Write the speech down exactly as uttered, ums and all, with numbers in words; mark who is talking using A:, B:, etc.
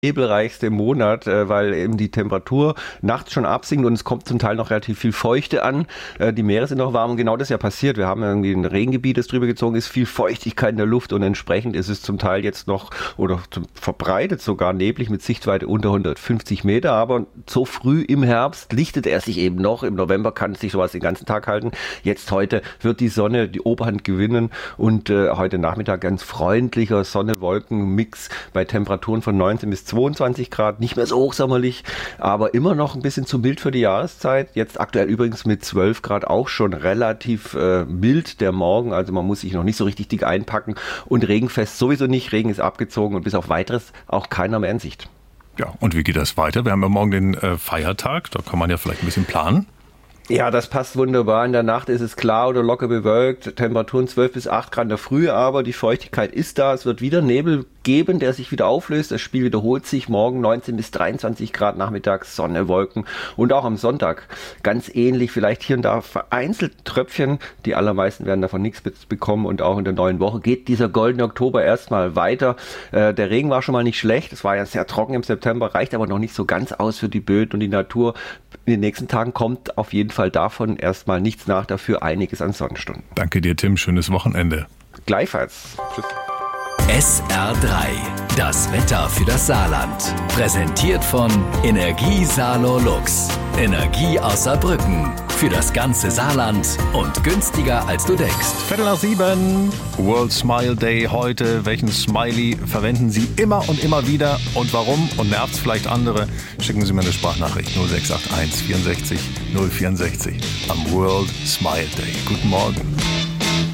A: nebelreichste Monat, äh, weil eben die Temperatur nachts schon absinkt und es kommt zum Teil noch relativ viel Feuchte an. Äh, die Meere sind noch warm und genau das ist ja passiert. Wir haben irgendwie ein Regengebiet, das drüber gezogen ist, viel Feuchtigkeit in der Luft und entsprechend ist es zum Teil jetzt noch oder zum, verbreitet sogar neblig mit Sichtweite unter hundertfünfzig Meter, aber so früh im Herbst lichtet er sich eben noch. Im November kann sich sowas den ganzen Tag halten. Jetzt heute wird die Sonne die Oberhand gewinnen und äh, heute Nachmittag ganz freundlicher Sonne-Wolken-Mix bei Temperaturen von neunzehn bis zweiundzwanzig Grad, nicht mehr so hochsommerlich, aber immer noch ein bisschen zu mild für die Jahreszeit. Jetzt aktuell übrigens mit zwölf Grad auch schon relativ äh, mild der Morgen, also man muss sich noch nicht so richtig dick einpacken und regenfest sowieso nicht, Regen ist abgezogen und bis auf weiteres auch keiner mehr in Sicht.
B: Ja, und wie geht das weiter? Wir haben ja morgen den äh, Feiertag, da kann man ja vielleicht ein bisschen planen.
A: Ja, das passt wunderbar. In der Nacht ist es klar oder locker bewölkt. Temperaturen zwölf bis acht Grad in der Früh, aber die Feuchtigkeit ist da. Es wird wieder Nebel geben, der sich wieder auflöst. Das Spiel wiederholt sich. Morgen neunzehn bis dreiundzwanzig Grad nachmittags, Sonne, Wolken. Und auch am Sonntag ganz ähnlich. Vielleicht hier und da vereinzelt Tröpfchen. Die allermeisten werden davon nichts bekommen. Und auch in der neuen Woche geht dieser goldene Oktober erstmal weiter. Äh, der Regen war schon mal nicht schlecht. Es war ja sehr trocken im September, reicht aber noch nicht so ganz aus für die Böden und die Natur. In den nächsten Tagen kommt auf jeden Fall davon erstmal nichts nach, dafür einiges an Sonnenstunden.
B: Danke dir, Tim. Schönes Wochenende.
A: Gleichfalls. Tschüss.
C: S R drei, das Wetter für das Saarland. Präsentiert von Energie Saarlor-Lux. Energie aus Saarbrücken. Für das ganze Saarland und günstiger als du denkst.
B: Viertel nach sieben. World Smile Day heute. Welchen Smiley verwenden Sie immer und immer wieder? Und warum? Und nervt es vielleicht andere? Schicken Sie mir eine Sprachnachricht null sechs acht eins vierundsechzig null vierundsechzig am World Smile Day. Guten Morgen.